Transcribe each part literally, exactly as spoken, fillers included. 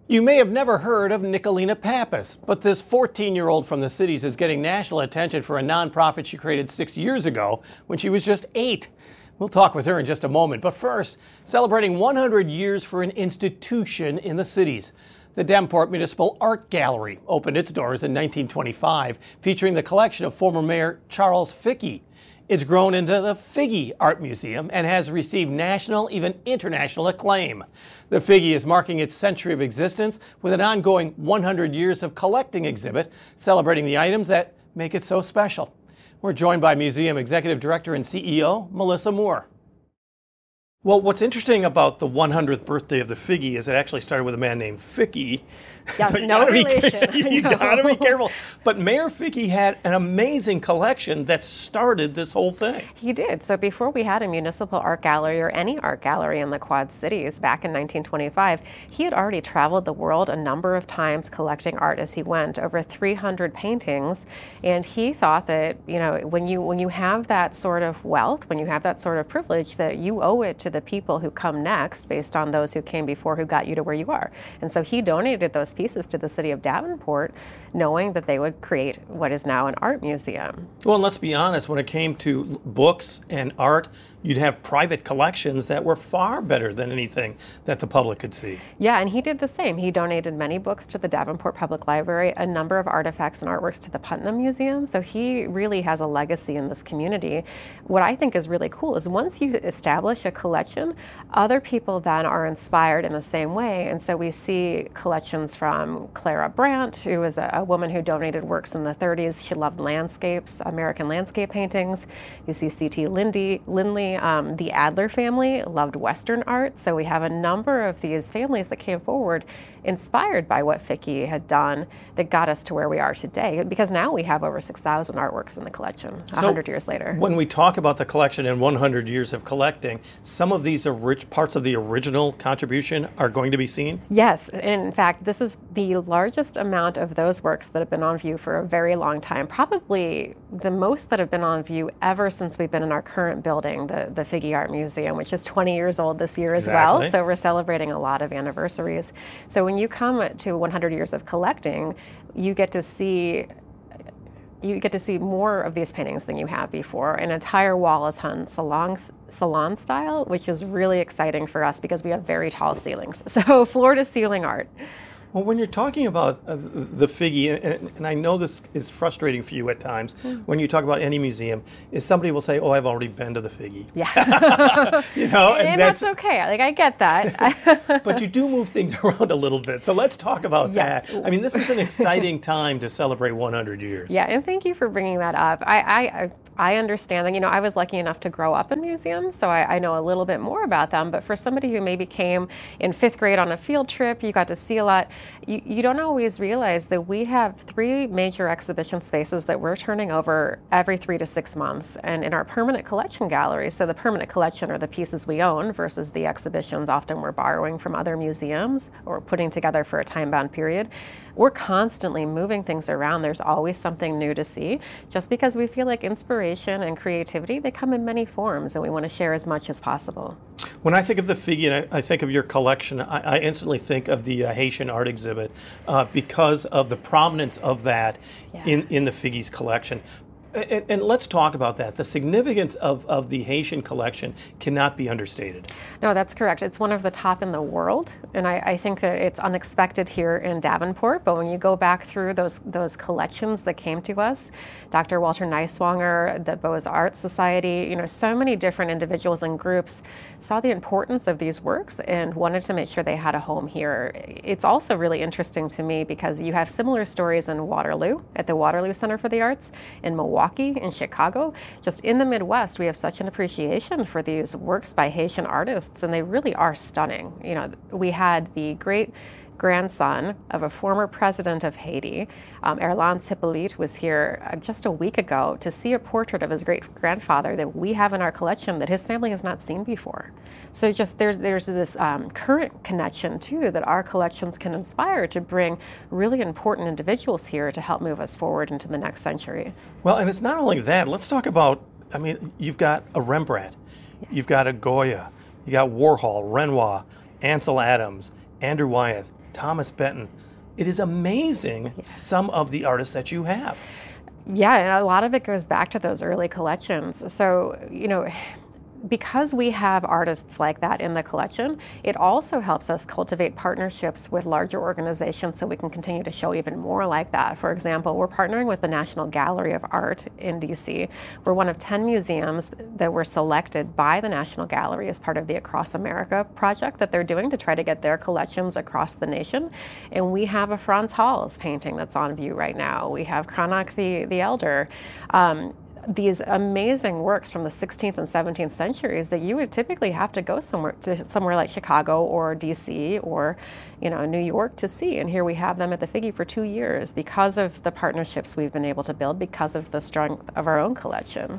You may have never heard of Nicolina Pappas, but this fourteen-year-old from the cities is getting national attention for a nonprofit she created six years ago when she was just eight. We'll talk with her in just a moment, but first, celebrating one hundred years for an institution in the cities. The Davenport Municipal Art Gallery opened its doors in nineteen twenty-five, featuring the collection of former Mayor Charles Fickey. It's grown into the Figge Art Museum and has received national, even international acclaim. The Figge is marking its century of existence with an ongoing one hundred years of collecting exhibit, celebrating the items that make it so special. We're joined by Museum Executive Director and C E O, Melissa Moore. Well, what's interesting about the one hundredth birthday of the Figge is it actually started with a man named Fickey. Yes, so no relation. Be, you got to be careful. But Mayor Fickey had an amazing collection that started this whole thing. He did. So before we had a municipal art gallery or any art gallery in the Quad Cities back in nineteen twenty-five, he had already traveled the world a number of times collecting art as he went, over three hundred paintings. And he thought that, you know, when you when you have that sort of wealth, when you have that sort of privilege, that you owe it to the people who come next based on those who came before who got you to where you are. And so he donated those pieces to the city of Davenport, knowing that they would create what is now an art museum. Well, and let's be honest, when it came to books and art, you'd have private collections that were far better than anything that the public could see. Yeah, and he did the same. He donated many books to the Davenport Public Library, a number of artifacts and artworks to the Putnam Museum. So he really has a legacy in this community. What I think is really cool is once you establish a collection, other people then are inspired in the same way. And so we see collections from Clara Brandt, who was a, a woman who donated works in the thirties. She loved landscapes, American landscape paintings. You see C T Lindy, Lindley. Um, the Adler family loved Western art. So we have a number of these families that came forward inspired by what Fickey had done that got us to where we are today. Because now we have over six thousand artworks in the collection, one hundred so years later. When we talk about the collection and one hundred years of collecting, some of these are rich parts of the original contribution are going to be seen? Yes. In fact, this is the largest amount of those works that have been on view for a very long time. Probably the most that have been on view ever since we've been in our current building, the, the Figge Art Museum, which is twenty years old this year as exactly. well. So we're celebrating a lot of anniversaries. So when you come to one hundred years of collecting, you get to see you get to see more of these paintings than you have before. An entire wall is hung salon, salon style, which is really exciting for us because we have very tall ceilings. So floor to ceiling art. Well, when you're talking about uh, the Figge, and, and I know this is frustrating for you at times, mm. when you talk about any museum, is somebody will say, oh, I've already been to the Figge. Yeah. you know, and, and that's, that's okay. Like, I get that. But you do move things around a little bit. So let's talk about yes. that. I mean, this is an exciting time to celebrate one hundred years. Yeah, and thank you for bringing that up. I, I, I understand that, you know, I was lucky enough to grow up in museums, so I, I know a little bit more about them. But for somebody who maybe came in fifth grade on a field trip, you got to see a lot, you, you don't always realize that we have three major exhibition spaces that we're turning over every three to six months. And in our permanent collection gallery, so the permanent collection are the pieces we own versus the exhibitions often we're borrowing from other museums or putting together for a time-bound period. We're constantly moving things around. There's always something new to see, just because we feel like inspiration and creativity, they come in many forms, and we want to share as much as possible. When I think of the Figge and I, I think of your collection, I, I instantly think of the uh, Haitian art exhibit uh, because of the prominence of that yeah. in, in the Figge's collection. And, and let's talk about that. The significance of, of the Haitian collection cannot be understated. No, that's correct. It's one of the top in the world, and I, I think that it's unexpected here in Davenport, but when you go back through those those collections that came to us, Doctor Walter Neiswanger, the Beaux-Arts Society, you know, so many different individuals and groups saw the importance of these works and wanted to make sure they had a home here. It's also really interesting to me because you have similar stories in Waterloo, at the Waterloo Center for the Arts, in Milwaukee, in Chicago. Just in the Midwest, we have such an appreciation for these works by Haitian artists, and they really are stunning. You know, we had the great grandson of a former president of Haiti, um, Erlans Hippolyte, was here uh, just a week ago to see a portrait of his great-grandfather that we have in our collection that his family has not seen before. So just there's there's this um, current connection, too, that our collections can inspire to bring really important individuals here to help move us forward into the next century. Well, and it's not only that. Let's talk about, I mean, you've got a Rembrandt, yeah. you've got a Goya, you got Warhol, Renoir, Ansel Adams, Andrew Wyeth, Thomas Benton. It is amazing, yeah. some of the artists that you have. Yeah, and a lot of it goes back to those early collections. So, you know, because we have artists like that in the collection, it also helps us cultivate partnerships with larger organizations so we can continue to show even more like that. For example, we're partnering with the National Gallery of Art in D C. We're one of ten museums that were selected by the National Gallery as part of the Across America project that they're doing to try to get their collections across the nation. And we have a Frans Hals painting that's on view right now. We have Cranach the, the Elder. Um, these amazing works from the sixteenth and seventeenth centuries that you would typically have to go somewhere to somewhere like Chicago or D C or, you know, New York to see. And here we have them at the Figge for two years because of the partnerships we've been able to build, because of the strength of our own collection.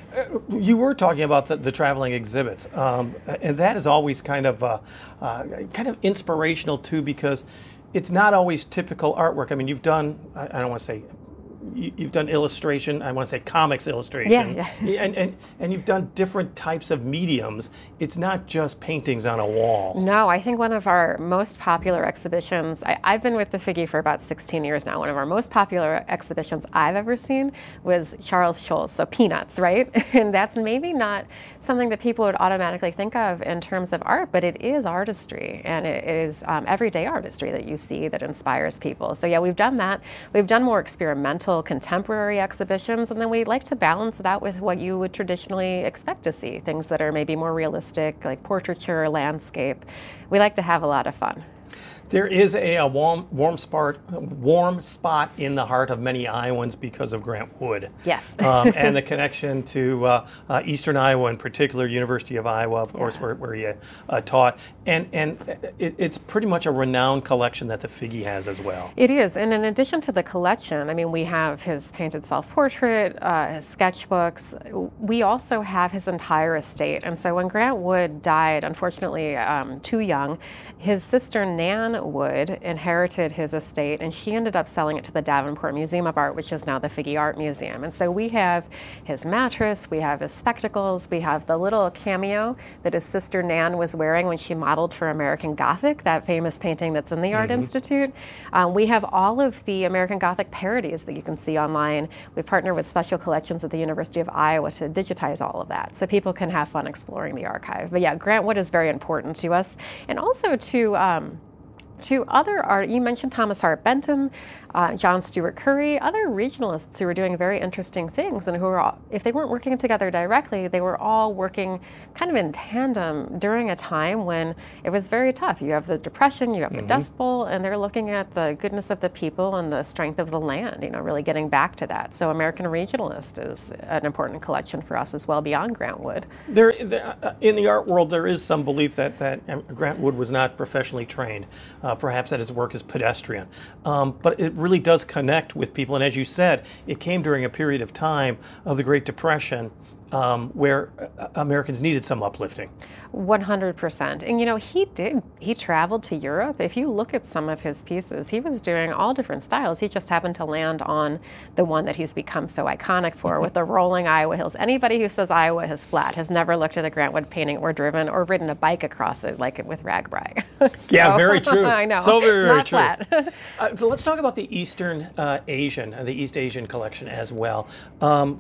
You were talking about the, the traveling exhibits, um, and that is always kind of uh, uh, kind of inspirational too, because it's not always typical artwork. I mean, you've done, I, I don't want to say, you've done illustration, I want to say comics illustration, yeah, yeah. and, and and you've done different types of mediums. It's not just paintings on a wall. No, I think one of our most popular exhibitions, I, I've been with the Figge for about sixteen years now, one of our most popular exhibitions I've ever seen was Charles Schulz, so Peanuts, right? And that's maybe not something that people would automatically think of in terms of art, but it is artistry, and it is um, everyday artistry that you see that inspires people. So yeah, we've done that. We've done more experimental contemporary exhibitions, and then we like to balance it out with what you would traditionally expect to see, things that are maybe more realistic, like portraiture, landscape. We like to have a lot of fun. There is a, a warm, warm spot, warm spot in the heart of many Iowans because of Grant Wood. Yes. um, and the connection to uh, uh, Eastern Iowa, in particular, University of Iowa, of course, yeah. where, where he uh, taught. And and it, it's pretty much a renowned collection that the Figge has as well. It is. And in addition to the collection, I mean, we have his painted self-portrait, uh, his sketchbooks. We also have his entire estate. And so when Grant Wood died, unfortunately, um, too young, his sister Nan Wood inherited his estate, and she ended up selling it to the Davenport Museum of Art, which is now the Figge Art Museum. And so we have his mattress, we have his spectacles, we have the little cameo that his sister Nan was wearing when she modeled for American Gothic, that famous painting that's in the mm-hmm. Art Institute. Um, we have all of the American Gothic parodies that you can see online. We partner with Special Collections at the University of Iowa to digitize all of that so people can have fun exploring the archive. But yeah, Grant Wood is very important to us, and also to um, to other art. You mentioned Thomas Hart Benton, uh, John Stewart Curry, other regionalists who were doing very interesting things, and who were, all, if they weren't working together directly, they were all working kind of in tandem during a time when it was very tough. You have the Depression, you have the mm-hmm. Dust Bowl, and they're looking at the goodness of the people and the strength of the land, you know, really getting back to that. So American Regionalist is an important collection for us as well, beyond Grant Wood. There, in the art world, there is some belief that, that Grant Wood was not professionally trained. Uh, perhaps that his work is pedestrian. Um, but it really does connect with people. And as you said, it came during a period of time of the Great Depression um, where uh, Americans needed some uplifting. one hundred percent. And you know, he did, he traveled to Europe. If you look at some of his pieces, he was doing all different styles. He just happened to land on the one that he's become so iconic for, with the rolling Iowa hills. Anybody who says Iowa is flat has never looked at a Grant Wood painting or driven or ridden a bike across it like it with RAGBRAI. So, yeah, very true. I know. So very, it's very not true. Flat. uh, so let's talk about the Eastern uh, Asian, uh, the East Asian collection as well. Um,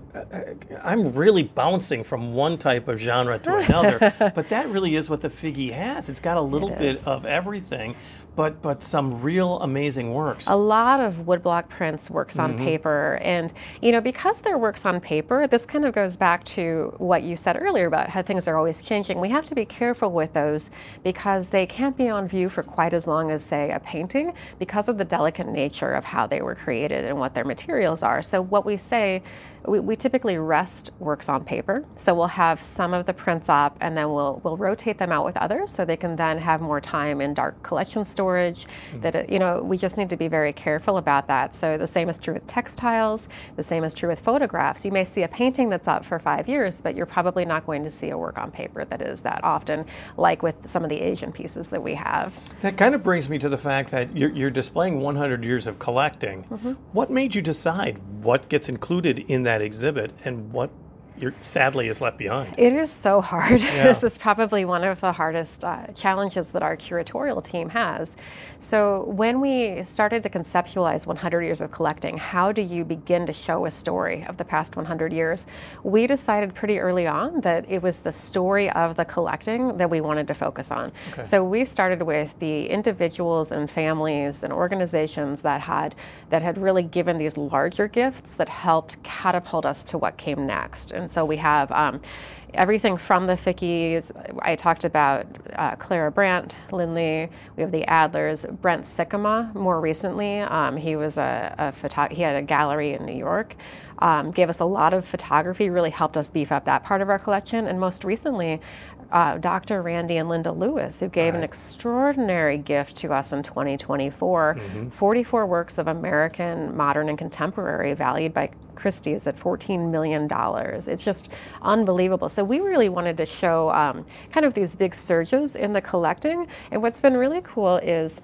I'm really bouncing from one type of genre to another, but that really is what the Figge has. It's got a little It bit is. of everything, but but some real amazing works. A lot of woodblock prints, works on Mm-hmm. paper. And, you know, because they're works on paper, this kind of goes back to what you said earlier about how things are always changing. We have to be careful with those because they can't be on view for quite as long as, say, a painting because of the delicate nature of how they were created and what their materials are. So what we say, we, we typically rest works on paper. So we'll have some of the prints up, and then we'll we'll rotate them out with others so they can then have more time in dark collection storage. Mm-hmm. That it, you know, we just need to be very careful about that. So the same is true with textiles. The same is true with photographs. You may see a painting that's up for five years, but you're probably not going to see a work on paper that is that often, like with some of the Asian pieces that we have. That kind of brings me to the fact that you're, you're displaying one hundred years of collecting. Mm-hmm. What made you decide what gets included in that exhibit and what you're, sadly is left behind. It is so hard. Yeah. This is probably one of the hardest uh, challenges that our curatorial team has. So when we started to conceptualize one hundred years of collecting, how do you begin to show a story of the past one hundred years? We decided pretty early on that it was the story of the collecting that we wanted to focus on. Okay. So we started with the individuals and families and organizations that had that had really given these larger gifts that helped catapult us to what came next. And so we have um, everything from the Fickies. I talked about uh, Clara Brandt, Lindley. We have the Adlers. Brent Sikkema, more recently, um, he was a, a photo- he had a gallery in New York. Um, gave us a lot of photography, really helped us beef up that part of our collection. And most recently, uh, Doctor Randy and Linda Lewis, who gave right. an extraordinary gift to us in twenty twenty-four, mm-hmm. forty-four works of American, modern, and contemporary valued by Christie's at fourteen million dollars. It's just unbelievable. So we really wanted to show um, kind of these big surges in the collecting. And what's been really cool is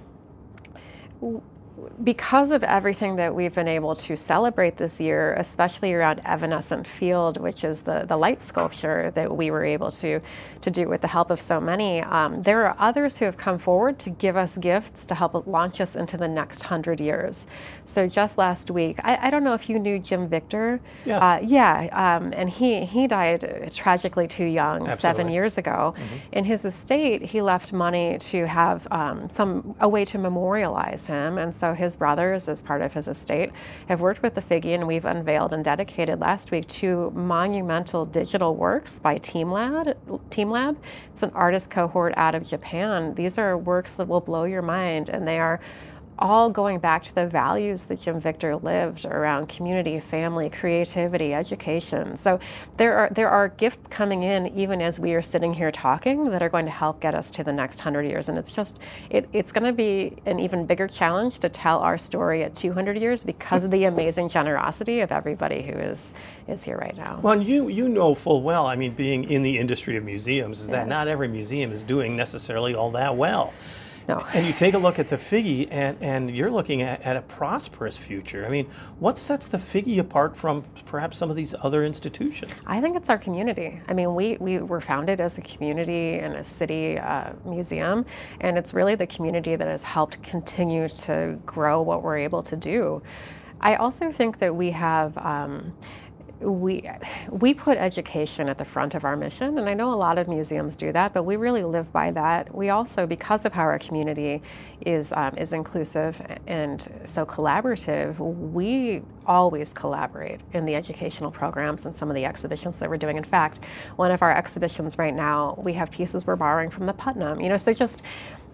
because of everything that we've been able to celebrate this year, especially around Evanescent Field, which is the, the light sculpture that we were able to, to do with the help of so many, um, there are others who have come forward to give us gifts to help launch us into the next hundred years. So just last week, I, I don't know if you knew Jim Victor. Yes. Uh, yeah, um, and he, he died tragically too young, Absolutely. seven years ago. Mm-hmm. In his estate, he left money to have um, some a way to memorialize him, and so his brothers, as part of his estate, have worked with the Figge, and we've unveiled and dedicated last week two monumental digital works by TeamLab. TeamLab. It's an artist cohort out of Japan. These are works that will blow your mind, and they are all going back to the values that Jim Victor lived around community, family, creativity, education. So there are there are gifts coming in even as we are sitting here talking that are going to help get us to the next hundred years. And it's just it, it's going to be an even bigger challenge to tell our story at two hundred years because of the amazing generosity of everybody who is is here right now. Well, you you know full well, I mean, being in the industry of museums, is Yeah. that not every museum is doing necessarily all that well. No. And you take a look at the Figge, and, and you're looking at, at a prosperous future. I mean, what sets the Figge apart from perhaps some of these other institutions? I think it's our community. I mean, we, we were founded as a community and a city uh, museum, and it's really the community that has helped continue to grow what we're able to do. I also think that we have um, We we put education at the front of our mission, and I know a lot of museums do that, but we really live by that. We also, because of how our community is um, is inclusive and so collaborative, we always collaborate in the educational programs and some of the exhibitions that we're doing. In fact, one of our exhibitions right now, we have pieces we're borrowing from the Putnam. You know, so just.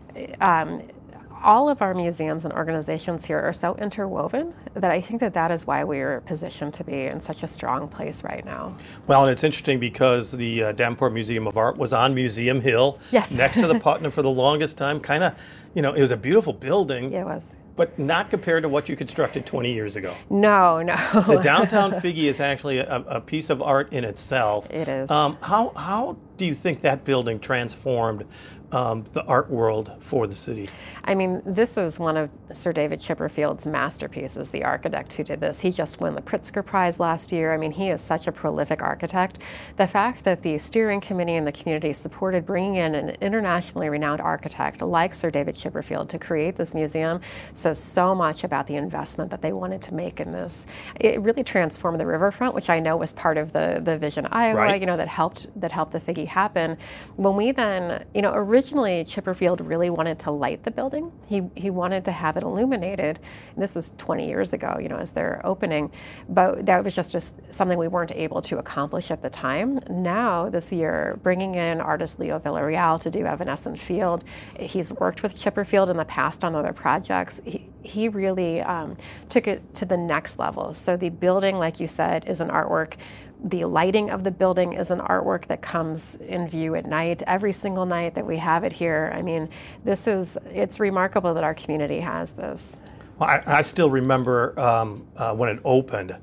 Um, All of our museums and organizations here are so interwoven that I think that that is why we're positioned to be in such a strong place right now. Well, and it's interesting because the uh, Davenport Museum of Art was on Museum Hill, yes. next to the Putnam for the longest time. Kind of, you know, it was a beautiful building. Yeah, it was. But not compared to what you constructed twenty years ago. No, no. The downtown Figge is actually a, a piece of art in itself. It is. Um, how how do you think that building transformed um, the art world for the city? I mean, this is one of Sir David Chipperfield's masterpieces, the architect who did this. He just won the Pritzker Prize last year. I mean, he is such a prolific architect. The fact that the steering committee and the community supported bringing in an internationally renowned architect like Sir David Chipperfield to create this museum says so much about the investment that they wanted to make in this. It really transformed the riverfront, which I know was part of the, the Vision Iowa, right. you know, that helped that helped the Figge happen. When we then, you know, originally Chipperfield really wanted to light the building. He he wanted to have it illuminated. And this was twenty years ago, you know, as they're opening. But that was just, just something we weren't able to accomplish at the time. Now, this year, bringing in artist Leo Villarreal to do Evanescent Field. He's worked with Chipperfield in the past on other projects. He, he really um, took it to the next level. So the building, like you said, is an artwork. The lighting of the building is an artwork that comes in view at night, every single night that we have it here. I mean, this is, it's remarkable that our community has this. Well, I, I still remember um, uh, when it opened.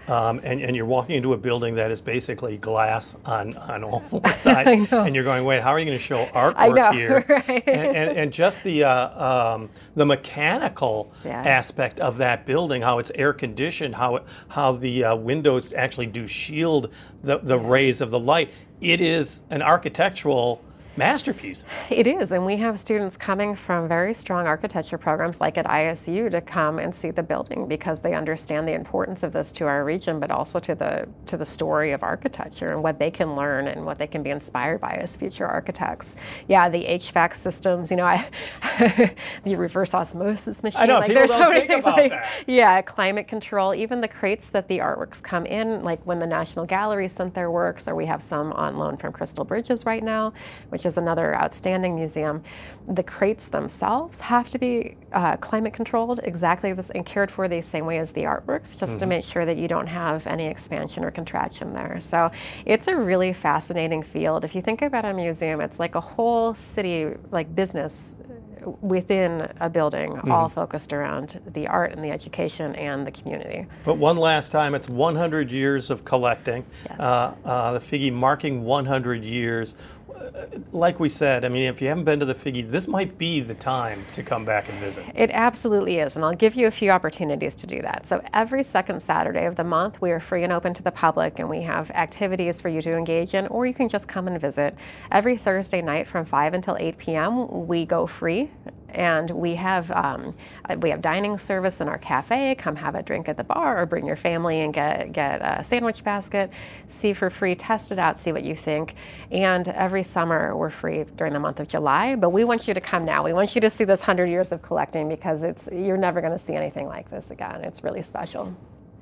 Um, and, and you're walking into a building that is basically glass on, on all four sides, and you're going, wait, how are you going to show artwork I know, here? Right. And, and, and just the uh, um, the mechanical yeah. aspect of that building, how it's air conditioned, how it, how the uh, windows actually do shield the, the rays of the light. It is an architectural masterpiece. It is, and we have students coming from very strong architecture programs like at I S U to come and see the building because they understand the importance of this to our region, but also to the to the story of architecture and what they can learn and what they can be inspired by as future architects. Yeah, the H V A C systems, you know, I the reverse osmosis machine. I know, like people there's don't so many think things about like that. Yeah, climate control, even the crates that the artworks come in, like when the National Gallery sent their works, or we have some on loan from Crystal Bridges right now, which is another outstanding museum. The crates themselves have to be uh, climate controlled exactly this and cared for the same way as the artworks, just mm-hmm. to make sure that you don't have any expansion or contraction there. So it's a really fascinating field. If you think about a museum, it's like a whole city, like business within a building, mm-hmm. all focused around the art and the education and the community. But one last time, it's one hundred years of collecting. Yes. Uh, uh, the Figge marking one hundred years. Like we said, I mean, if you haven't been to the Figge, this might be the time to come back and visit. It absolutely is, and I'll give you a few opportunities to do that. So every second Saturday of the month, we are free and open to the public, and we have activities for you to engage in, or you can just come and visit. Every Thursday night from five until eight p.m., we go free, and we have um, we have dining service in our cafe. Come have a drink at the bar, or bring your family and get get a sandwich basket. See for free, test it out, see what you think. And every summer we're free during the month of July. But we want you to come now. We want you to see this hundred years of collecting because it's you're never going to see anything like this again. It's really special.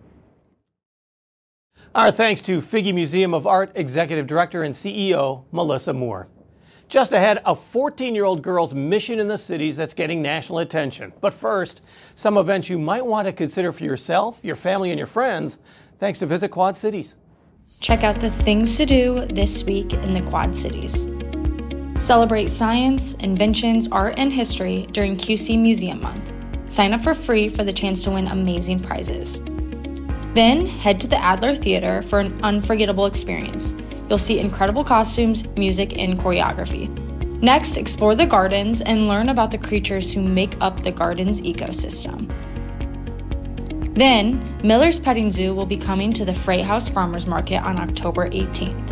Our thanks to Figge Museum of Art Executive Director and C E O Melissa Moore. Just ahead, a fourteen-year-old girl's mission in the cities that's getting national attention. But first, some events you might want to consider for yourself, your family, and your friends, thanks to Visit Quad Cities. Check out the things to do this week in the Quad Cities. Celebrate science, inventions, art, and history during Q C Museum Month. Sign up for free for the chance to win amazing prizes. Then, head to the Adler Theater for an unforgettable experience. You'll see incredible costumes, music, and choreography. Next, explore the gardens and learn about the creatures who make up the garden's ecosystem. Then, Miller's Petting Zoo will be coming to the Freight House Farmers Market on October eighteenth.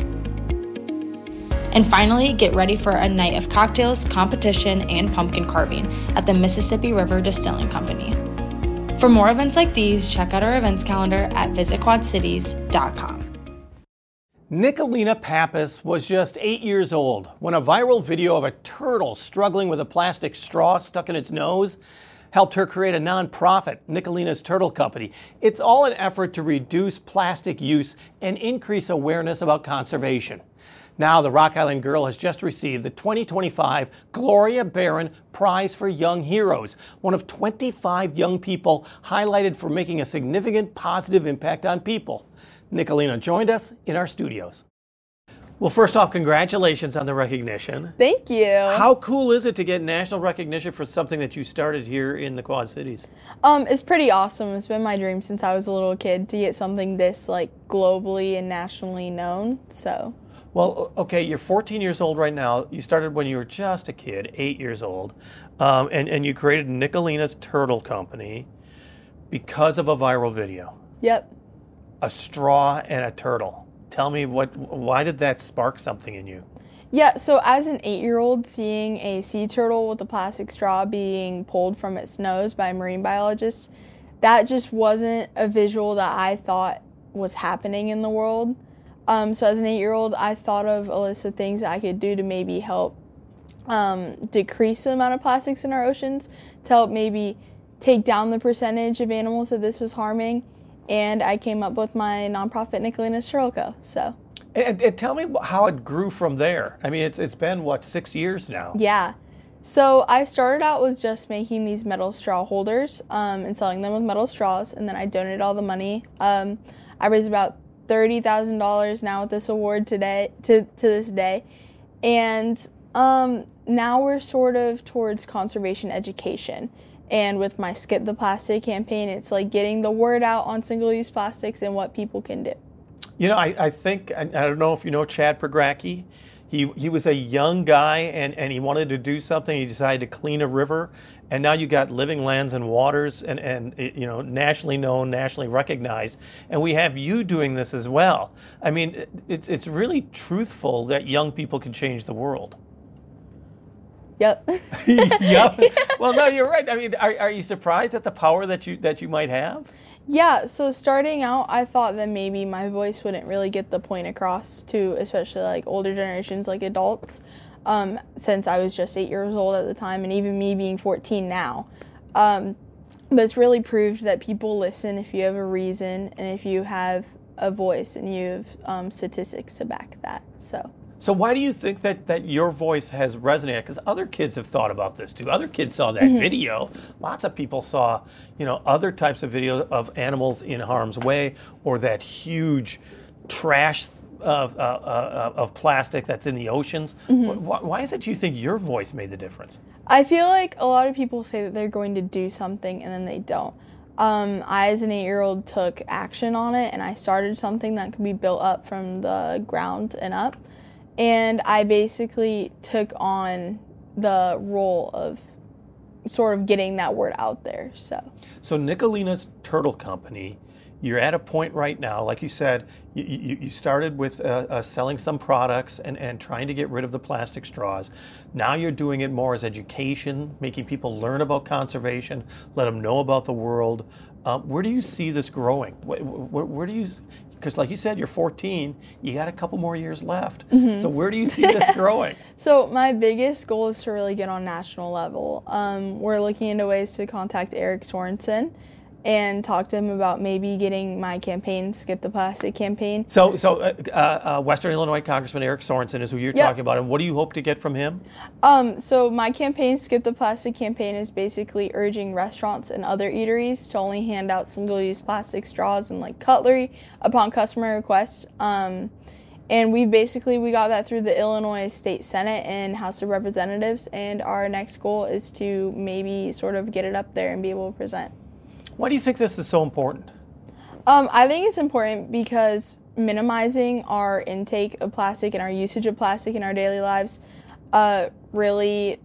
And finally, get ready for a night of cocktails, competition, and pumpkin carving at the Mississippi River Distilling Company. For more events like these, check out our events calendar at visit quad cities dot com. Nicolina Pappas was just eight years old when a viral video of a turtle struggling with a plastic straw stuck in its nose helped her create a nonprofit, Nicolina's Turtle Company. It's all an effort to reduce plastic use and increase awareness about conservation. Now, the Rock Island girl has just received the twenty twenty-five Gloria Barron Prize for Young Heroes, one of twenty-five young people highlighted for making a significant positive impact on people. Nicolina joined us in our studios. Well, first off, congratulations on the recognition. Thank you. How cool is it to get national recognition for something that you started here in the Quad Cities? Um, it's pretty awesome. It's been my dream since I was a little kid to get something this like globally and nationally known. So. Well, okay, you're fourteen years old right now. You started when you were just a kid, eight years old, um, and, and you created Nicolina's Turtle Company because of a viral video. Yep. A straw and a turtle. Tell me, what? why did that spark something in you? Yeah, so as an eight-year-old, seeing a sea turtle with a plastic straw being pulled from its nose by a marine biologist, that just wasn't a visual that I thought was happening in the world. Um, so as an eight-year-old, I thought of a list of things that I could do to maybe help um, decrease the amount of plastics in our oceans, to help maybe take down the percentage of animals that this was harming. And I came up with my nonprofit, Nicolina's Turtle Co. So, and, and tell me how it grew from there. I mean, it's it's been what six years now. Yeah. So I started out with just making these metal straw holders um, and selling them with metal straws, and then I donated all the money. Um, I raised about thirty thousand dollars now with this award today to to this day, and um, now we're sort of towards conservation education. And with my Skip the Plastic campaign, it's like getting the word out on single-use plastics and what people can do. You know, I, I think, I, I don't know if you know Chad Pergracki. He he was a young guy and, and he wanted to do something. He decided to clean a river. And now you got Living Lands and Waters and, and you know, nationally known, nationally recognized. And we have you doing this as well. I mean, it's it's really truthful that young people can change the world. Yep. Yep. Well, no, you're right. I mean, are, are you surprised at the power that you that you might have? Yeah, so starting out, I thought that maybe my voice wouldn't really get the point across to especially like older generations, like adults, um, since I was just eight years old at the time, and even me being fourteen now. Um, but it's really proved that people listen if you have a reason and if you have a voice and you have um, statistics to back that. So. So why do you think that, that your voice has resonated? Because other kids have thought about this too. Other kids saw that Mm-hmm. video. Lots of people saw, you know, other types of video of animals in harm's way, or that huge trash of, uh, uh, of plastic that's in the oceans. Mm-hmm. Why, why is it you think your voice made the difference? I feel like a lot of people say that they're going to do something and then they don't. Um, I, as an eight-year-old, took action on it, and I started something that could be built up from the ground and up. And I basically took on the role of sort of getting that word out there. So, so Nicolina's Turtle Company, you're at a point right now, like you said, you, you, you started with uh, uh, selling some products and, and trying to get rid of the plastic straws. Now you're doing it more as education, making people learn about conservation, let them know about the world. Uh, where do you see this growing? Where, where, where do you... Because like you said, you're fourteen, you got a couple more years left. Mm-hmm. So where do you see this growing? So my biggest goal is to really get on national level. Um, we're looking into ways to contact Eric Sorensen and talk to him about maybe getting my campaign, Skip the Plastic campaign. So so uh, uh, Western Illinois Congressman Eric Sorensen is who you're yep. talking about. And what do you hope to get from him? Um, so my campaign, Skip the Plastic campaign, is basically urging restaurants and other eateries to only hand out single-use plastic straws and like cutlery upon customer request. Um, and we basically, we got that through the Illinois State Senate and House of Representatives. And our next goal is to maybe sort of get it up there and be able to present. Why do you think this is so important? Um, I think it's important because minimizing our intake of plastic and our usage of plastic in our daily lives uh, really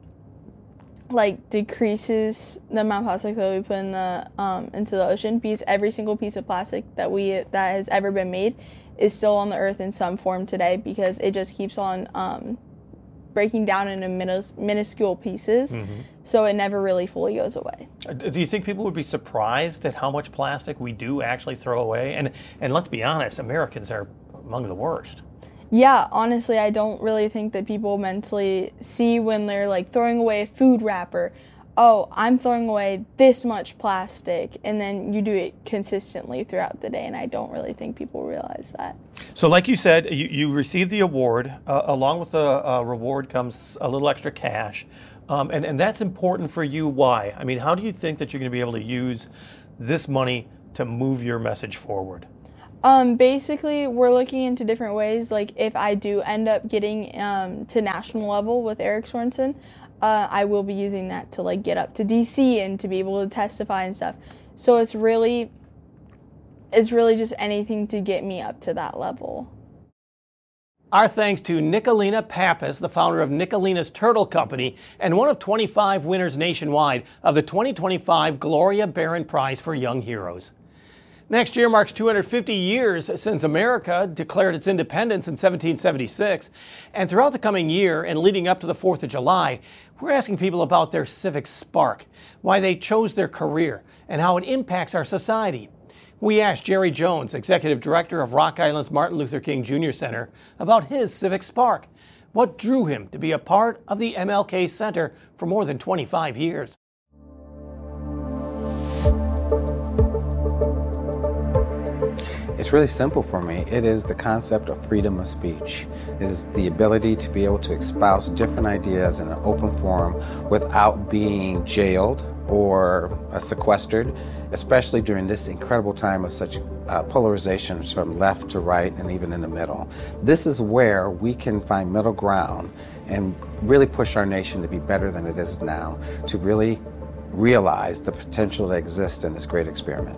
like decreases the amount of plastic that we put in the um, into the ocean, because every single piece of plastic that we that has ever been made is still on the earth in some form today, because it just keeps on um, breaking down into minis- minuscule pieces, mm-hmm. so it never really fully goes away. Do you think people would be surprised at how much plastic we do actually throw away? And and let's be honest, Americans are among the worst. Yeah, honestly, I don't really think that people mentally see when they're like throwing away a food wrapper, oh, I'm throwing away this much plastic, and then you do it consistently throughout the day, and I don't really think people realize that. So like you said, you, you received the award. Uh, along with the uh, reward comes a little extra cash, um, and, and that's important for you. Why? I mean, how do you think that you're going to be able to use this money to move your message forward? Um, basically, we're looking into different ways. Like, if I do end up getting um, to national level with Eric Sorensen, uh, I will be using that to like get up to D C and to be able to testify and stuff. So it's really, it's really just anything to get me up to that level. Our thanks to Nicolina Pappas, the founder of Nicolina's Turtle Company and one of twenty-five winners nationwide of the twenty twenty-five Gloria Barron Prize for Young Heroes. Next year marks two hundred fifty years since America declared its independence in seventeen seventy-six. And throughout the coming year and leading up to the fourth of July, we're asking people about their civic spark, why they chose their career, and how it impacts our society. We asked Jerry Jones, Executive Director of Rock Island's Martin Luther King Junior Center, about his civic spark. What drew him to be a part of the M L K Center for more than twenty-five years? It's really simple for me. It is the concept of freedom of speech. It is the ability to be able to espouse different ideas in an open forum without being jailed or uh, sequestered, especially during this incredible time of such uh, polarization from left to right and even in the middle. This is where we can find middle ground and really push our nation to be better than it is now, to really realize the potential that exists in this great experiment.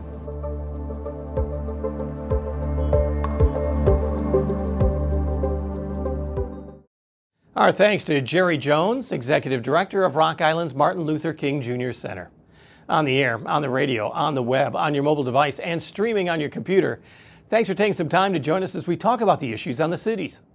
Our thanks to Jerry Jones, Executive Director of Rock Island's Martin Luther King Junior Center. On the air, on the radio, on the web, on your mobile device, and streaming on your computer. Thanks for taking some time to join us as we talk about the issues on the cities.